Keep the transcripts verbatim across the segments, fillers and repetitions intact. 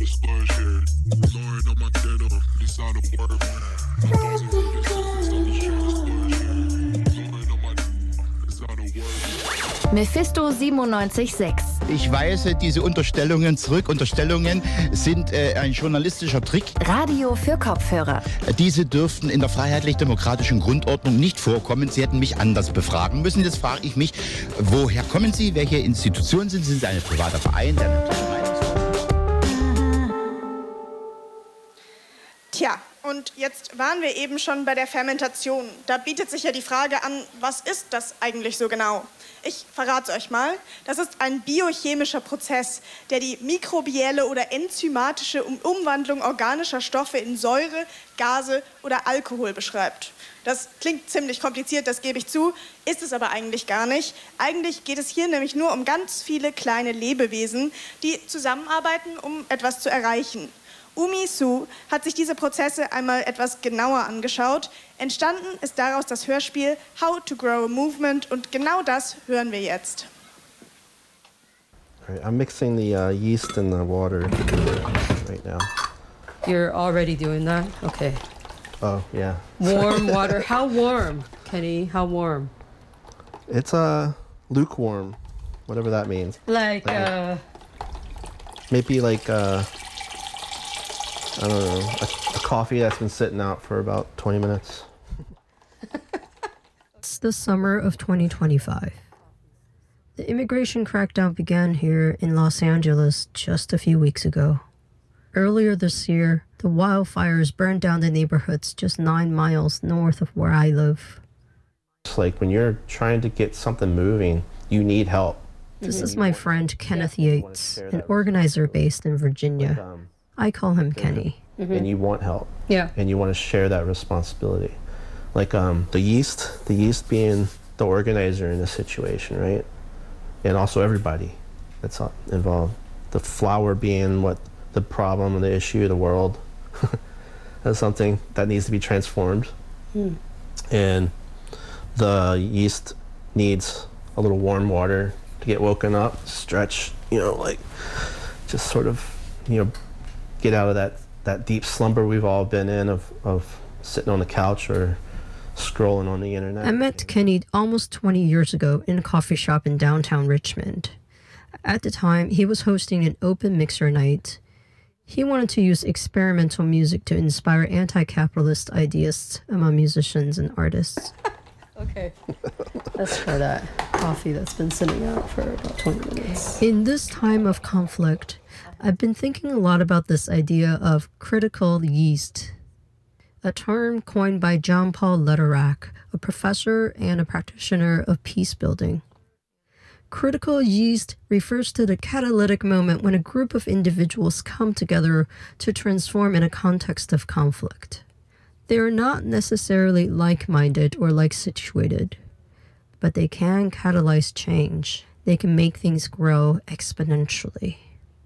Mephisto siebenundneunzig Komma sechs. Ich weise diese Unterstellungen zurück. Unterstellungen sind äh, ein journalistischer Trick. Radio für Kopfhörer. Diese dürften in der freiheitlich-demokratischen Grundordnung nicht vorkommen. Sie hätten mich anders befragen müssen. Jetzt frage ich mich, woher kommen Sie? Welche Institution sind Sie? Sind Sie ein privater Verein? Der Tja, und jetzt waren wir eben schon bei der Fermentation. Da bietet sich ja die Frage an, was ist das eigentlich so genau? Ich verrate es euch mal. Das ist ein biochemischer Prozess, der die mikrobielle oder enzymatische Umwandlung organischer Stoffe in Säure, Gase oder Alkohol beschreibt. Das klingt ziemlich kompliziert, das gebe ich zu, ist es aber eigentlich gar nicht. Eigentlich geht es hier nämlich nur um ganz viele kleine Lebewesen, die zusammenarbeiten, um etwas zu erreichen. Umi Su hat sich diese Prozesse einmal etwas genauer angeschaut. Entstanden ist daraus das Hörspiel How to Grow a Movement und genau das hören wir jetzt. All right, I'm mixing the uh, yeast and the water right now. You're already doing that? Okay. Oh, yeah. Warm water. How warm, Kenny? How warm? It's uh, lukewarm, whatever that means. Like, like uh... Maybe like, uh... I don't know, a, a coffee that's been sitting out for about twenty minutes. It's the summer of twenty twenty-five. The immigration crackdown began here in Los Angeles just a few weeks ago. Earlier this year, the wildfires burned down the neighborhoods just nine miles north of where I live. It's like when you're trying to get something moving, you need help. This is my friend Kenneth Yates, an organizer based in Virginia. I call him Kenny. Mm-hmm. And you want help. Yeah. And you want to share that responsibility. Like um, the yeast, the yeast being the organizer in this situation, right? And also everybody that's involved. The flour being what the problem, the issue, the world. That's something that needs to be transformed. Mm. And the yeast needs a little warm water to get woken up, stretch, you know, like just sort of, you know, get out of that, that deep slumber we've all been in of, of sitting on the couch or scrolling on the internet. I met Kenny almost twenty years ago in a coffee shop in downtown Richmond. At the time, he was hosting an open mixer night. He wanted to use experimental music to inspire anti-capitalist ideas among musicians and artists. Okay. That's for that coffee that's been sitting out for about twenty minutes. In this time of conflict, I've been thinking a lot about this idea of critical yeast, a term coined by John Paul Lederach, a professor and a practitioner of peace building. Critical yeast refers to the catalytic moment when a group of individuals come together to transform in a context of conflict. They are not necessarily like-minded or like-situated, but they can catalyze change. They can make things grow exponentially.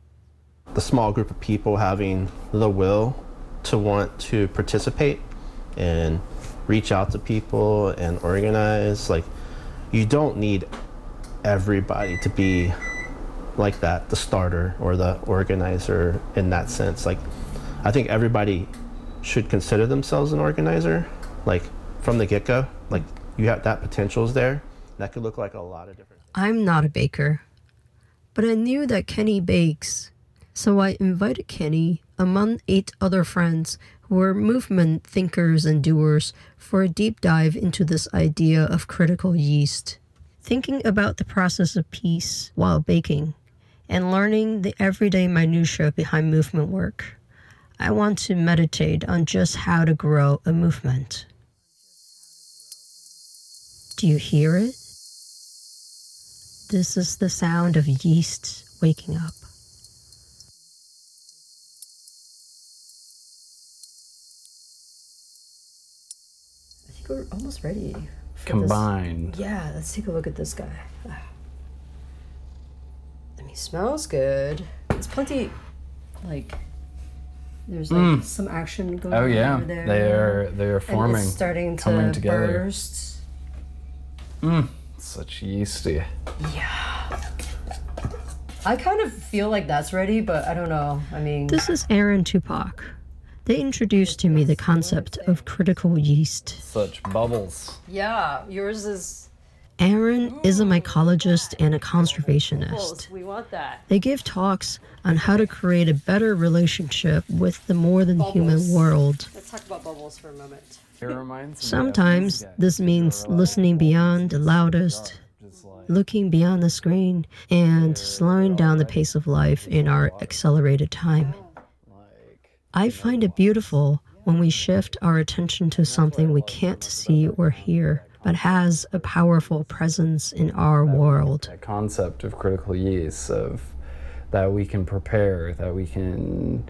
The small group of people having the will to want to participate and reach out to people and organize. Like, you don't need everybody to be like that, the starter or the organizer in that sense. Like, I think everybody should consider themselves an organizer, like from the get-go. Like, you have that potential is there. That could look like a lot of different. I'm not a baker, but I knew that Kenny bakes. So I invited Kenny, among eight other friends who were movement thinkers and doers, for a deep dive into this idea of critical yeast. Thinking about the process of peace while baking and learning the everyday minutiae behind movement work, I want to meditate on just how to grow a movement. Do you hear it? This is the sound of yeast waking up. I think we're almost ready. Combined. This. Yeah, let's take a look at this guy. I mean, he smells good. It's plenty, like, there's like mm. some action going on oh, yeah. over there. They are, they are forming, and it's starting to coming together. burst. Mm. Such yeasty. Yeah. I kind of feel like that's ready, but I don't know. I mean... This is Aaron Tupac. They introduced to me the concept of critical yeast. Such bubbles. Yeah, yours is... Aaron is a mycologist and a conservationist. We want that. They give talks on how to create a better relationship with the more than human world. Let's talk about bubbles for a moment. It reminds me Sometimes of- this means listening beyond the loudest, looking beyond the screen, and slowing down the pace of life in our accelerated time. I find it beautiful when we shift our attention to something we can't see or hear, but has a powerful presence in our world. That concept of critical yeast, of that we can prepare, that we can,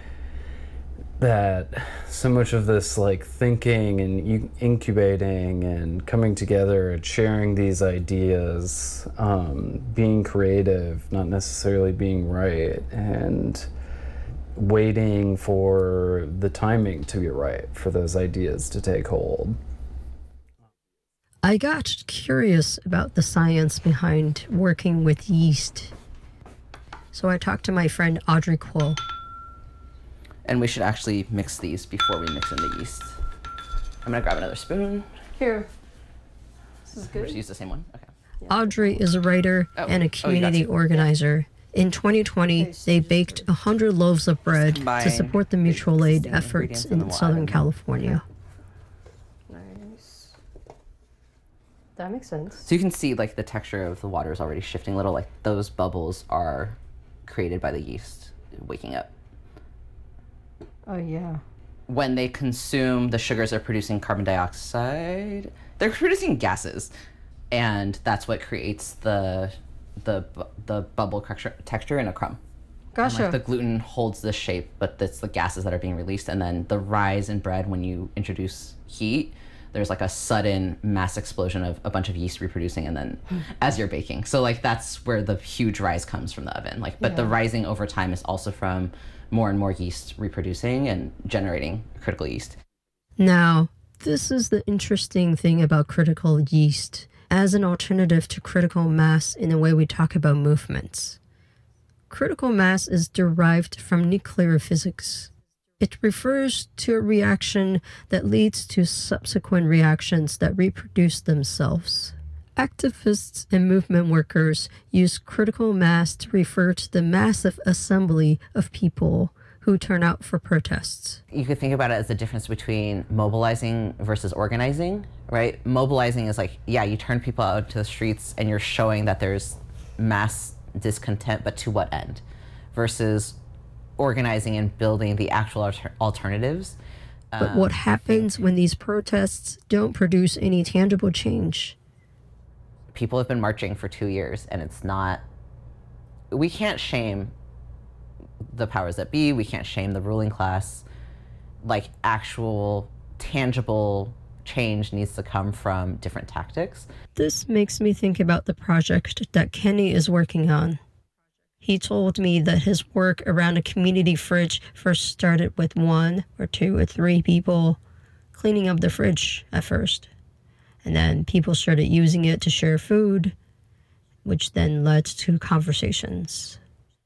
that so much of this like thinking and u- incubating and coming together and sharing these ideas, um, being creative, not necessarily being right, and waiting for the timing to be right for those ideas to take hold. I got curious about the science behind working with yeast. So I talked to my friend Audrey Quill. And we should actually mix these before we mix in the yeast. I'm gonna grab another spoon. Here. This is We'll good. just use the same one. Okay. Audrey is a writer Oh, and a oh, you got community two. organizer. In twenty twenty, they baked one hundred loaves of bread to combine support the mutual the aid same efforts ingredients and then in we'll add Southern in- California. Nice. That makes sense. So you can see like the texture of the water is already shifting a little. Like those bubbles are created by the yeast waking up. Oh, yeah. When they consume, the sugars are producing carbon dioxide. They're producing gases, and that's what creates the the bu- the bubble texture texture in a crumb. And, Gotcha. like the gluten holds this shape, but it's the gases that are being released, and then the rise in bread when you introduce heat. There's like a sudden mass explosion of a bunch of yeast reproducing, and then as you're baking. So like that's where the huge rise comes from the oven. Like, but the Yeah. rising over time is also from more and more yeast reproducing and generating critical yeast. Now, this is the interesting thing about critical yeast as an alternative to critical mass in the way we talk about movements. Critical mass is derived from nuclear physics. It refers to a reaction that leads to subsequent reactions that reproduce themselves. Activists and movement workers use critical mass to refer to the massive assembly of people who turn out for protests. You could think about it as the difference between mobilizing versus organizing, right? Mobilizing is like, yeah, you turn people out to the streets and you're showing that there's mass discontent, but to what end? Versus organizing and building the actual alter- alternatives. But Um, what happens when these protests don't produce any tangible change? People have been marching for two years and it's not, we can't shame the powers that be, we can't shame the ruling class. Like actual tangible change needs to come from different tactics. This makes me think about the project that Kenny is working on. He told me that his work around a community fridge first started with one or two or three people cleaning up the fridge at first. And then people started using it to share food, which then led to conversations.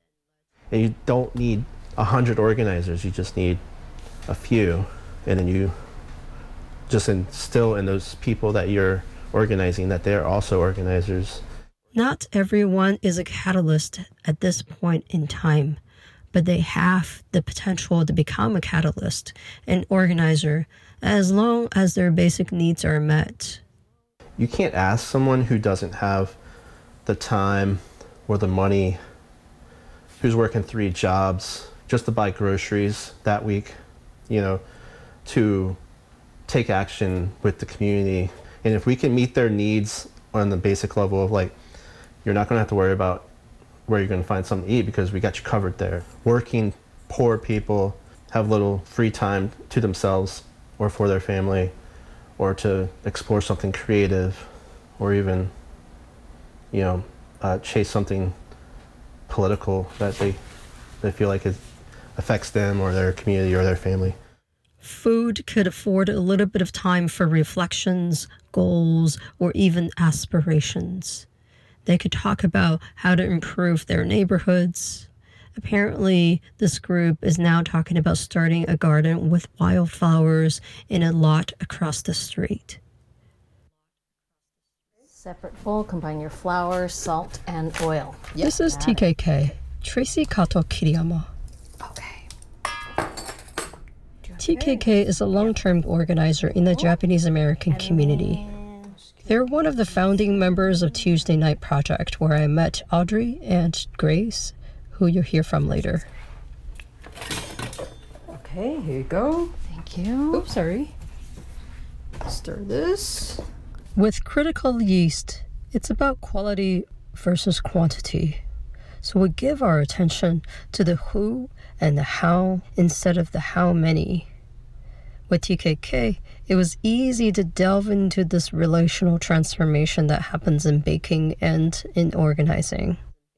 And you don't need a hundred organizers, you just need a few, and then you just instill in those people that you're organizing that they're also organizers. Not everyone is a catalyst at this point in time, but they have the potential to become a catalyst, an organizer, as long as their basic needs are met. You can't ask someone who doesn't have the time or the money, who's working three jobs just to buy groceries that week, you know, to take action with the community. And if we can meet their needs on the basic level of like, you're not gonna have to worry about where you're gonna find something to eat because we got you covered there. Working poor people have little free time to themselves or for their family, or to explore something creative, or even, you know, uh, chase something political that they, they feel like it affects them or their community or their family. Food could afford a little bit of time for reflections, goals, or even aspirations. They could talk about how to improve their neighborhoods. Apparently, this group is now talking about starting a garden with wildflowers in a lot across the street. Separate bowl, combine your flour, salt, and oil. Yep. This is T K K, Tracy Kato Kiriyama. Okay. T K K is a long-term organizer in the Japanese American community. They're one of the founding members of Tuesday Night Project, where I met Audrey and Grace, who you'll hear from later. Okay, here you go. Thank you. Oops, sorry. Stir this. With critical yeast, it's about quality versus quantity. So we give our attention to the who and the how instead of the how many. With T K K, it was easy to delve into this relational transformation that happens in baking and in organizing.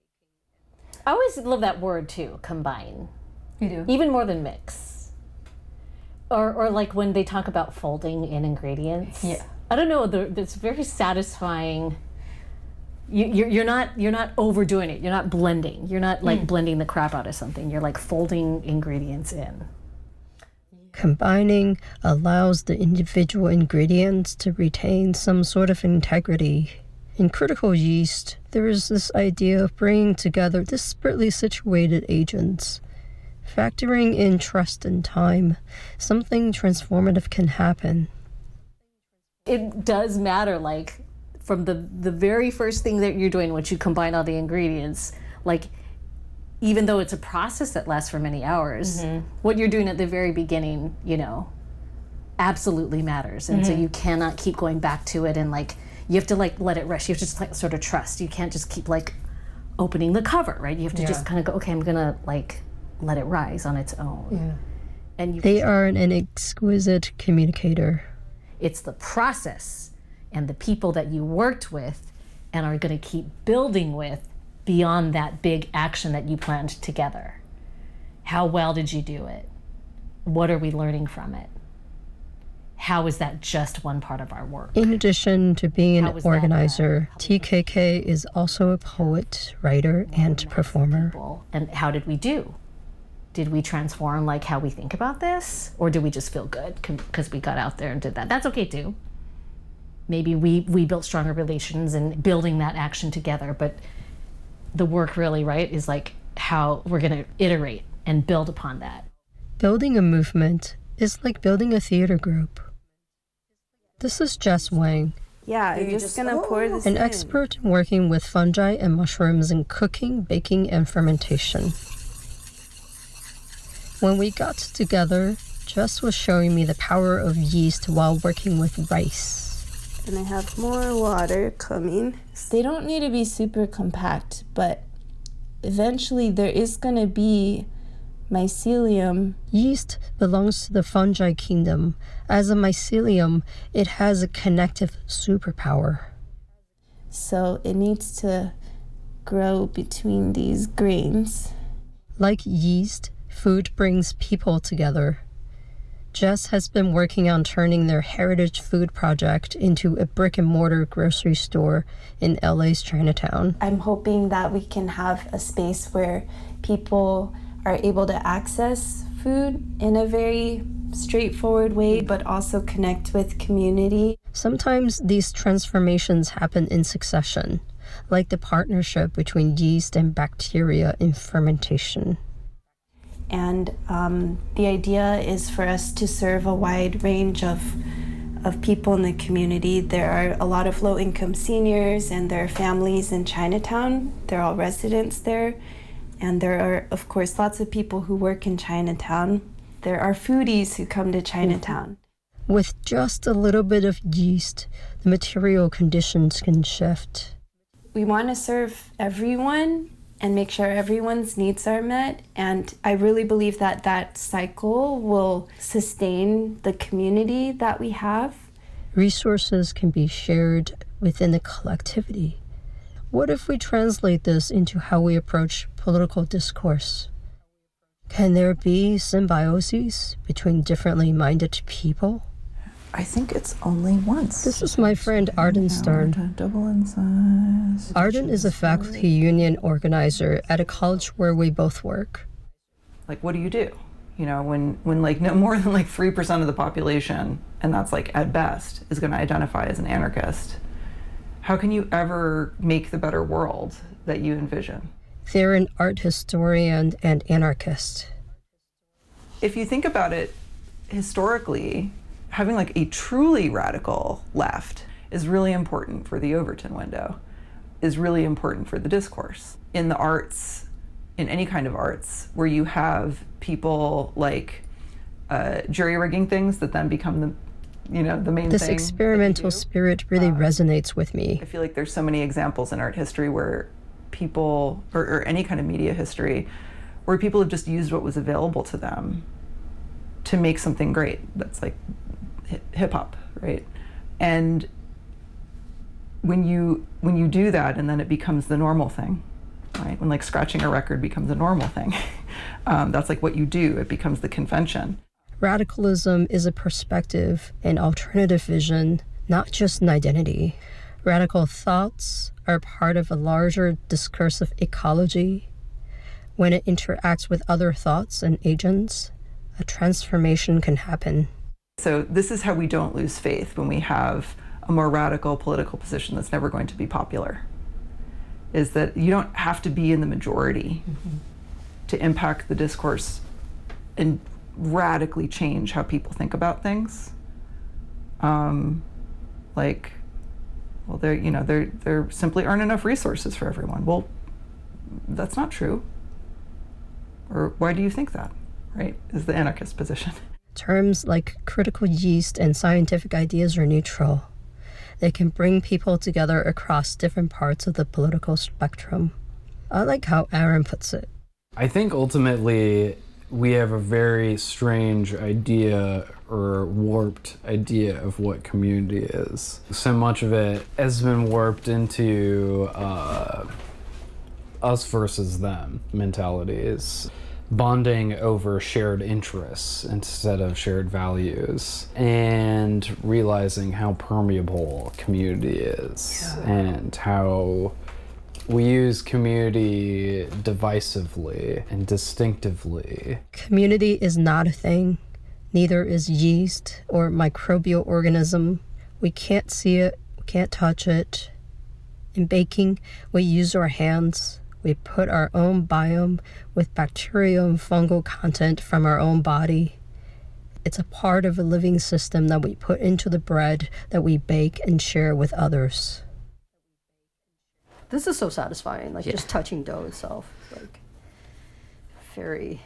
I always love that word too, combine. You do? Even more than mix. Or, or like when they talk about folding in ingredients. Yeah. I don't know, it's very satisfying. You, you're, you're not you're not overdoing it. You're not blending. You're not like mm. blending the crap out of something. You're like folding ingredients in. Combining allows the individual ingredients to retain some sort of integrity. In critical yeast, there is this idea of bringing together disparately situated agents. Factoring in trust and time, something transformative can happen. It does matter, like, from the, the very first thing that you're doing, once you combine all the ingredients, like, even though it's a process that lasts for many hours, mm-hmm. what you're doing at the very beginning, you know, absolutely matters. And mm-hmm. so you cannot keep going back to it and, like, you have to, like, let it rest. You have to just, like, sort of trust. You can't just keep, like, opening the cover, right? You have to yeah. just kind of go, okay, I'm gonna, like, let it rise on its own. Yeah. And you they are an, an exquisite communicator. It's the process and the people that you worked with and are going to keep building with beyond that big action that you planned together. How well did you do it? What are we learning from it? How is that just one part of our work? In addition to being an organizer, that, uh, T K K is also a poet, writer, and performer. People. And how did we do? Did we transform like how we think about this? Or did we just feel good because we got out there and did that? That's okay too. Maybe we, we built stronger relations and building that action together, but the work really, right, is like how we're gonna iterate and build upon that. Building a movement is like building a theater group. This is Jess Wang. Yeah, I'm just, just gonna oh. pour this An in. expert working with fungi and mushrooms in cooking, baking, and fermentation. When we got together, Jess was showing me the power of yeast while working with rice. And I have more water coming. They don't need to be super compact, but eventually there is going to be mycelium. Yeast belongs to the fungi kingdom. As a mycelium, it has a connective superpower. So it needs to grow between these grains. Like yeast, food brings people together. Jess has been working on turning their heritage food project into a brick-and-mortar grocery store in L A's Chinatown. I'm hoping that we can have a space where people are able to access food in a very straightforward way, but also connect with community. Sometimes these transformations happen in succession, like the partnership between yeast and bacteria in fermentation. And um, the idea is for us to serve a wide range of of people in the community. There are a lot of low-income seniors and their families in Chinatown. They're all residents there. And there are, of course, lots of people who work in Chinatown. There are foodies who come to Chinatown. With just a little bit of yeast, the material conditions can shift. We want to serve everyone and make sure everyone's needs are met. And I really believe that that cycle will sustain the community that we have. Resources can be shared within the collectivity. What if we translate this into how we approach political discourse? Can there be symbiosis between differently minded people? I think it's only once. This is my friend Arden Stern. Double in size. Arden is a faculty union organizer at a college where we both work. Like, what do you do? You know, when, when like no more than like three percent of the population, and that's like at best, is going to identify as an anarchist, how can you ever make the better world that you envision? They're an art historian and anarchist. If you think about it historically, having like a truly radical left is really important for the Overton window, is really important for the discourse. In the arts, in any kind of arts, where you have people like uh, jury-rigging things that then become the, you know, the main this thing. This experimental spirit really uh, resonates with me. I feel like there's so many examples in art history where people, or, or any kind of media history, where people have just used what was available to them to make something great that's like hip hop, right? And when you when you do that, and then it becomes the normal thing, right? When like scratching a record becomes a normal thing, um, that's like what you do. It becomes the convention. Radicalism is a perspective, an alternative vision, not just an identity. Radical thoughts are part of a larger discursive ecology. When it interacts with other thoughts and agents, a transformation can happen. So this is how we don't lose faith when we have a more radical political position that's never going to be popular, is that you don't have to be in the majority mm-hmm. to impact the discourse and radically change how people think about things. Um, like, well, there, you know, there, there simply aren't enough resources for everyone. Well, that's not true. Or why do you think that, right, is the anarchist position. Terms like critical yeast and scientific ideas are neutral. They can bring people together across different parts of the political spectrum. I like how Aaron puts it. I think ultimately we have a very strange idea or warped idea of what community is. So much of it has been warped into uh, us versus them mentalities. Bonding over shared interests instead of shared values, and realizing how permeable community is, yeah. and how we use community divisively and distinctively. Community is not a thing. Neither is yeast or microbial organism. We can't see it, we can't touch it. In baking, we use our hands. We put our own biome with bacterial and fungal content from our own body. It's a part of a living system that we put into the bread that we bake and share with others. This is so satisfying, like yeah. just touching dough itself. Like very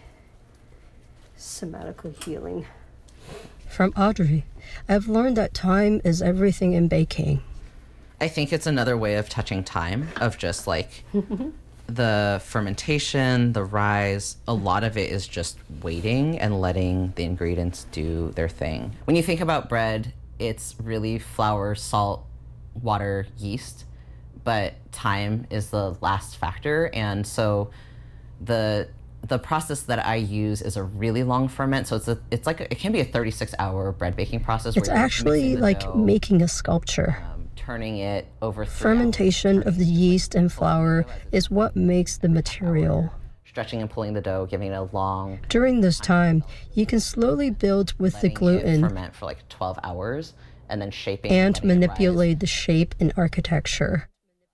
somatically healing. From Audrey, I've learned that time is everything in baking. I think it's another way of touching time, of just like the fermentation, the rise, a lot of it is just waiting and letting the ingredients do their thing. When you think about bread, it's really flour, salt, water, yeast, but time is the last factor. And so the the process that I use is a really long ferment. So it's a, it's like a, it can be a thirty-six hour bread baking process. It's where you're actually like dough, making a sculpture. Um, turning it over Fermentation hours, of the yeast and flour is what makes the material. Stretching and pulling the dough, giving it a long... During this time, you can slowly build with the gluten ferment for like twelve hours, and then shaping and manipulate the shape and architecture.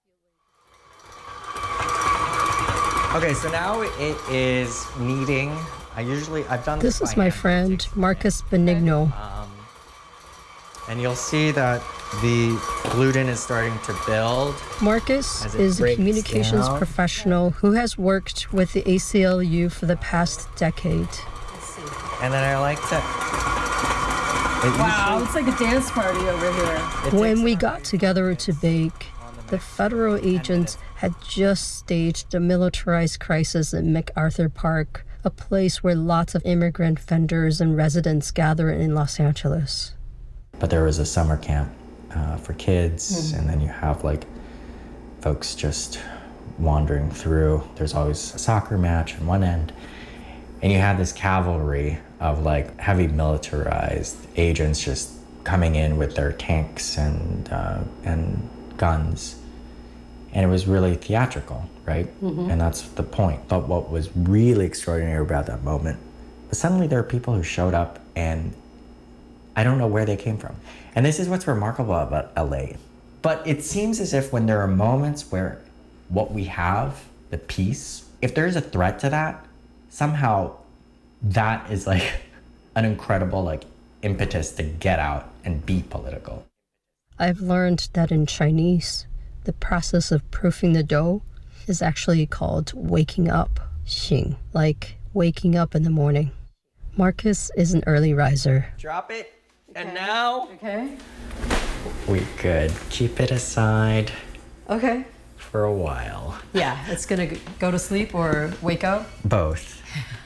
Okay, so now it is kneading. I usually, I've done this This is my friend, Marcus Benigno. Um, and you'll see that the gluten is starting to build. Marcus is a communications down. professional who has worked with the A C L U for the past decade. And then I like to... It wow, usually, it's like a dance party over here. When we got together to bake, the federal agents had just staged a militarized crisis in MacArthur Park, a place where lots of immigrant vendors and residents gather in Los Angeles. But there was a summer camp uh, for kids, mm-hmm. and then you have like folks just wandering through. There's always a soccer match on one end, and you had this cavalry of like heavy militarized agents just coming in with their tanks and uh, and guns. And it was really theatrical, right? Mm-hmm. And that's the point. But what was really extraordinary about that moment was suddenly there are people who showed up and I don't know where they came from. And this is what's remarkable about L A. But it seems as if when there are moments where what we have, the peace, if there is a threat to that, somehow that is like an incredible like impetus to get out and be political. I've learned that in Chinese, the process of proofing the dough is actually called waking up, xing, like waking up in the morning. Marcus is an early riser. Drop it. Okay. And now, okay, we could keep it aside. Okay. For a while. Yeah, it's gonna go to sleep or wake up. Both.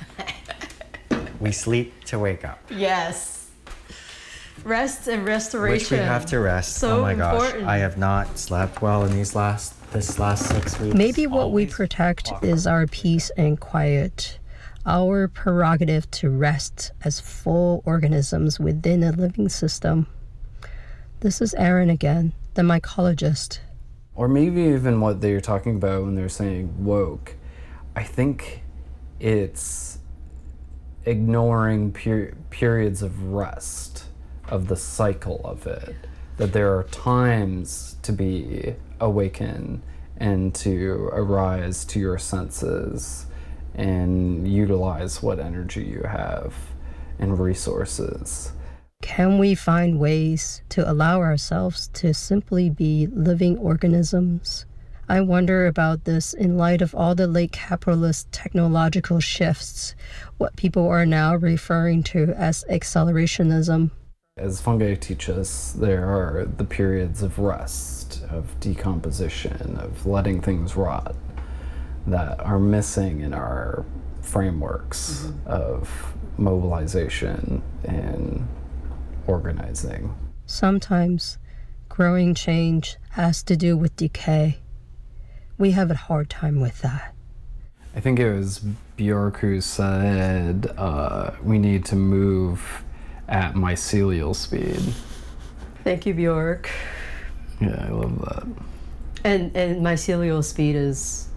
We sleep to wake up. Yes. Rest and restoration. Which we have to rest. So oh my important. gosh, I have not slept well in these last this last six weeks. Maybe what we protect is our peace and quiet, our prerogative to rest as full organisms within a living system. This is Aaron again, the mycologist. Or maybe even what they're talking about when they're saying woke. I think it's ignoring per- periods of rest, of the cycle of it. That there are times to be awakened and to arise to your senses and utilize what energy you have and resources. Can we find ways to allow ourselves to simply be living organisms? I wonder about this in light of all the late capitalist technological shifts, what people are now referring to as accelerationism. As fungi teach us, there are the periods of rest, of decomposition, of letting things rot, that are missing in our frameworks mm-hmm. of mobilization and organizing. Sometimes growing change has to do with decay. We have a hard time with that. I think it was Bjork who said uh, we need to move at mycelial speed. Thank you, Bjork. Yeah, I love that. And and mycelial speed is,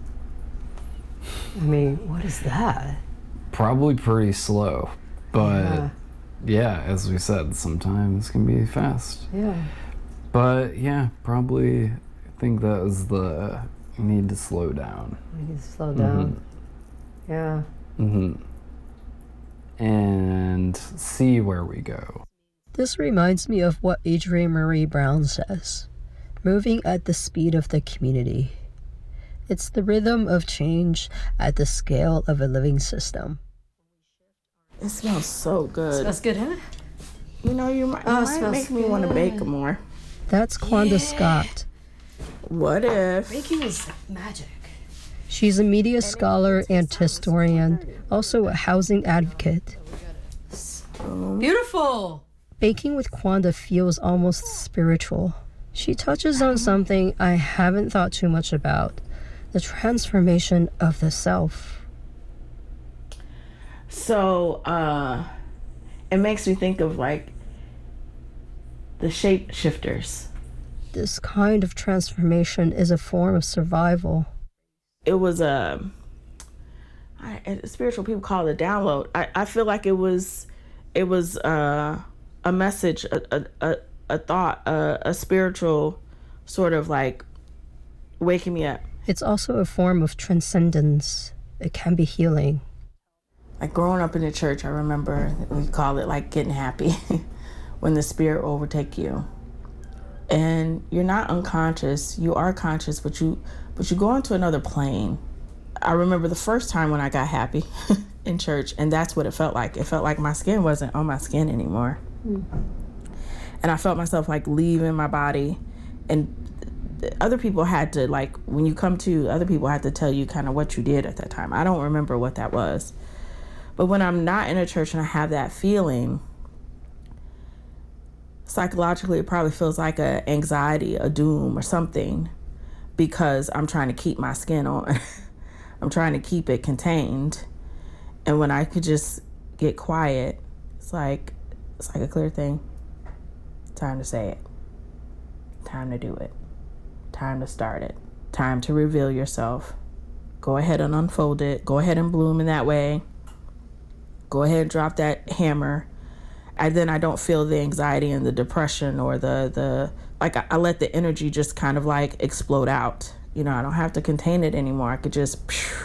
I mean, what is that? Probably pretty slow, but yeah, yeah as we said, sometimes can be fast. Yeah. But yeah, probably I think that is the, we need to slow down. We need to slow down. Mm-hmm. Yeah. Mm-hmm. And see where we go. This reminds me of what Adrienne Marie Brown says, moving at the speed of the community. It's the rhythm of change at the scale of a living system. It smells so good. It smells good, huh? You know, you might, oh, you might make me want to bake more. That's Quanda yeah. Scott. What if? Baking is magic. She's a media scholar and historian, also a housing advocate. Beautiful! Baking with Quanda feels almost spiritual. She touches on something I haven't thought too much about, the transformation of the self. So, uh, it makes me think of like the shape shifters. This kind of transformation is a form of survival. It was a, I, spiritual people call it a download. I, I feel like it was, it was uh, a message, a a, a thought, a, a spiritual sort of like waking me up. It's also a form of transcendence. It can be healing. Like growing up in the church, I remember we call it like getting happy when the spirit will overtake you. And you're not unconscious, you are conscious, but you but you go into another plane. I remember the first time when I got happy in church, and that's what it felt like. It felt like my skin wasn't on my skin anymore. Mm. And I felt myself like leaving my body. And other people had to, like, when you come to, other people had to tell you kind of what you did at that time. I don't remember what that was. But when I'm not in a church and I have that feeling, psychologically, it probably feels like a anxiety, a doom or something, because I'm trying to keep my skin on. I'm trying to keep it contained. And when I could just get quiet, it's like, it's like a clear thing. Time to say it. Time to do it. Time to start it. Time to reveal yourself. Go ahead and unfold it. Go ahead and bloom in that way. Go ahead and drop that hammer. And then I don't feel the anxiety and the depression or the, the like I, I let the energy just kind of like explode out. You know, I don't have to contain it anymore. I could just,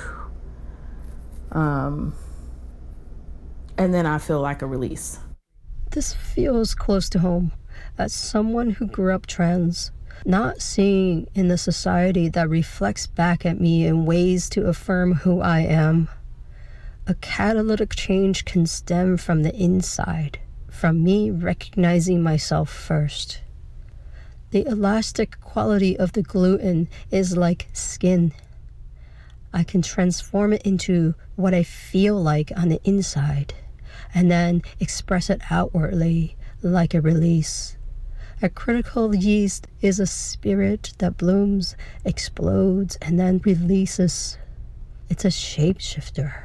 um, and then I feel like a release. This feels close to home. As someone who grew up trans, not seeing in the society that reflects back at me in ways to affirm who I am, a catalytic change can stem from the inside, from me recognizing myself first. The elastic quality of the gluten is like skin. I can transform it into what I feel like on the inside, and then express it outwardly like a release. A critical yeast is a spirit that blooms, explodes, and then releases. It's a shapeshifter.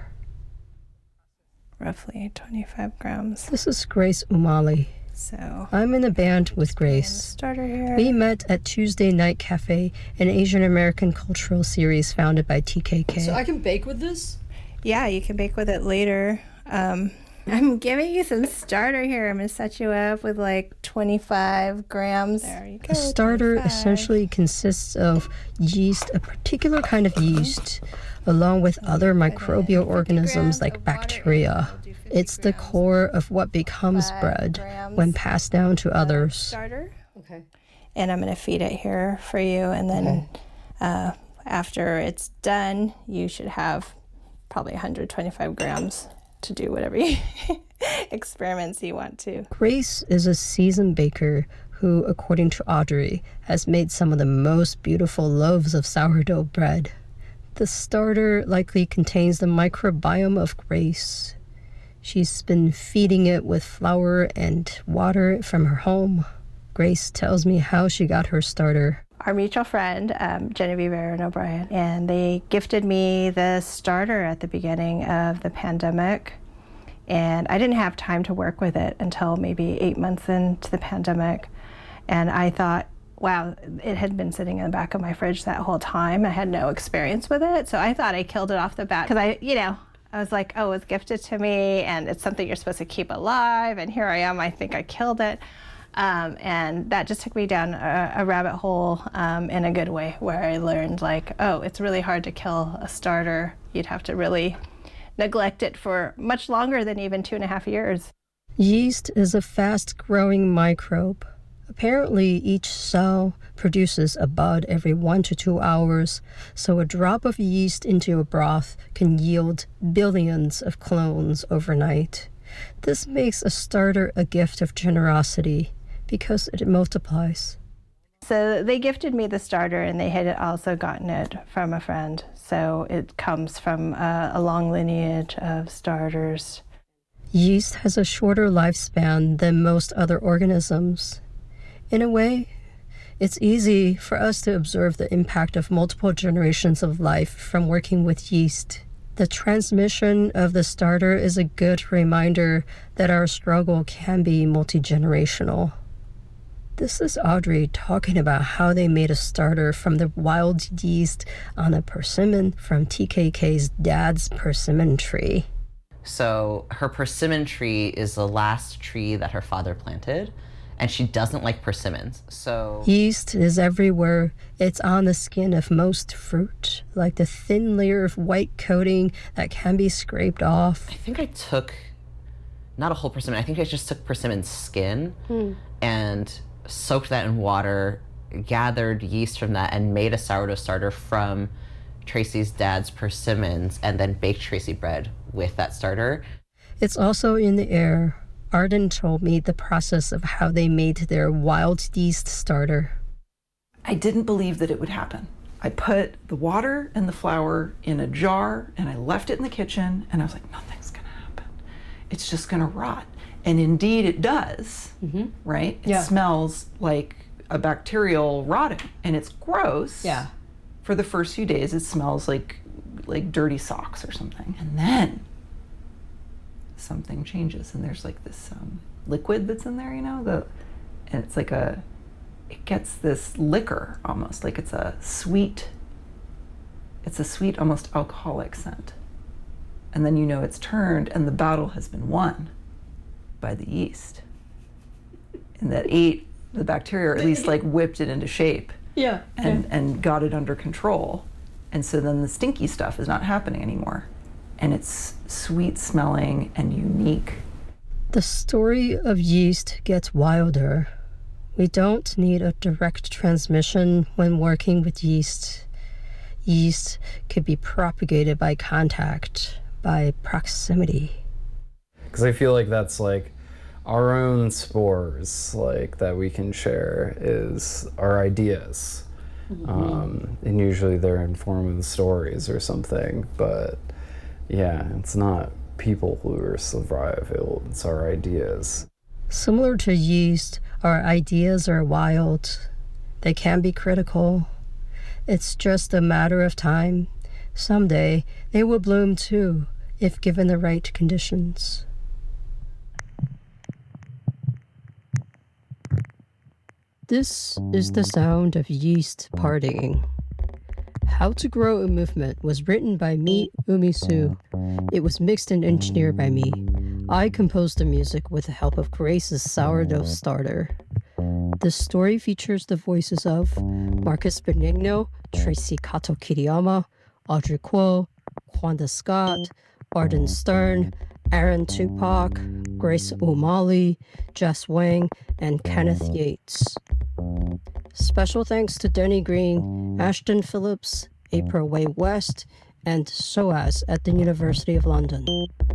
Roughly twenty-five grams. This is Grace Umali. So I'm in a band with Grace. Starter here. We met at Tuesday Night Cafe, an Asian American cultural series founded by T K K. So I can bake with this? Yeah, you can bake with it later. Um, I'm giving you some starter here. I'm going to set you up with like twenty-five grams. There you go. A starter twenty-five. essentially consists of yeast, a particular kind of yeast, along with other microbial organisms like bacteria. It's the core of what becomes bread when passed down to others. Starter. Okay. And I'm going to feed it here for you. And then Okay. uh, after it's done, you should have probably one hundred twenty-five grams to do whatever you experiments you want to. Grace is a seasoned baker who, according to Audrey, has made some of the most beautiful loaves of sourdough bread. The starter likely contains the microbiome of Grace. She's been feeding it with flour and water from her home. Grace tells me how she got her starter. Our mutual friend, um, Genevieve Aaron O'Brien, and they gifted me the starter at the beginning of the pandemic. And I didn't have time to work with it until maybe eight months into the pandemic. And I thought, wow, it had been sitting in the back of my fridge that whole time. I had no experience with it. So I thought I killed it off the bat. Because I, you know, I was like, oh, it was gifted to me and it's something you're supposed to keep alive. And here I am, I think I killed it. Um, and that just took me down a, a rabbit hole um, in a good way, where I learned like, oh, it's really hard to kill a starter. You'd have to really neglect it for much longer than even two and a half years. Yeast is a fast-growing microbe. Apparently, each cell produces a bud every one to two hours, so a drop of yeast into a broth can yield billions of clones overnight. This makes a starter a gift of generosity because it multiplies. So they gifted me the starter, and they had also gotten it from a friend. So it comes from a, a long lineage of starters. Yeast has a shorter lifespan than most other organisms. In a way, it's easy for us to observe the impact of multiple generations of life from working with yeast. The transmission of the starter is a good reminder that our struggle can be multi-generational. This is Audrey talking about how they made a starter from the wild yeast on a persimmon from T K K's dad's persimmon tree. So her persimmon tree is the last tree that her father planted, and she doesn't like persimmons, so... Yeast is everywhere. It's on the skin of most fruit, like the thin layer of white coating that can be scraped off. I think I took, not a whole persimmon, I think I just took persimmon skin Hmm. and soaked that in water, gathered yeast from that, and made a sourdough starter from Tracy's dad's persimmons, and then baked Tracy bread with that starter. It's also in the air. Arden told me the process of how they made their wild yeast starter. I didn't believe that it would happen. I put the water and the flour in a jar and I left it in the kitchen, and I was like, nothing's gonna happen. It's just gonna rot. And indeed it does, mm-hmm. right? It Yeah. smells like a bacterial rotting, and it's gross. Yeah. For the first few days, it smells like like dirty socks or something. And then something changes, and there's like this um, liquid that's in there, you know, the, and it's like a, it gets this liquor almost, like it's a sweet, it's a sweet, almost alcoholic scent. And then you know it's turned and the battle has been won by the yeast. And that ate the bacteria, or at least like whipped it into shape. Yeah. And, yeah. and got it under control. And so then the stinky stuff is not happening anymore. And it's sweet smelling and unique. The story of yeast gets wilder. We don't need a direct transmission when working with yeast. Yeast could be propagated by contact, by proximity. Because I feel like that's like our own spores, like that we can share is our ideas. Mm-hmm. Um, and usually they're in form of stories or something, but yeah, it's not people who are survival, it's our ideas. Similar to yeast, our ideas are wild. They can be critical. It's just a matter of time. Someday they will bloom too, if given the right conditions. This is the sound of yeast partying. How to Grow a Movement was written by me, Umisu. It was mixed and engineered by me. I composed the music with the help of Grace's sourdough starter. The story features the voices of Marcus Benigno, Tracy Kato Kiriyama, Audrey Kuo, Quanda Scott, Arden Stern, Aaron Tupac, Grace O'Malley, Jess Wang, and Kenneth Yates. Special thanks to Denny Green, Ashton Phillips, April Way West, and SOAS at the University of London.